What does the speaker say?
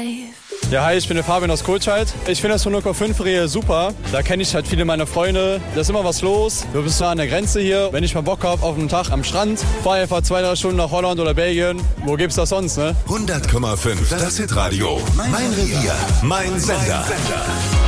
Ja, hi, ich bin der Fabian aus Kohlscheid. Ich finde das 100,5 Rehe super. Da kenne ich halt viele meiner Freunde. Da ist immer was los. Du bist nah an der Grenze hier. Wenn ich mal Bock habe auf einen Tag am Strand, fahr einfach 2-3 Stunden nach Holland oder Belgien. Wo gibt's das sonst, ne? 100,5, das Hitradio. Mein Revier, mein Sender.